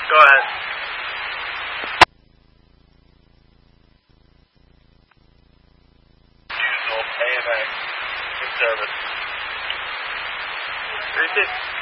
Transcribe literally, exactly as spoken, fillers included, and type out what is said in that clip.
Go ahead. Usual A M A. Good service. three six.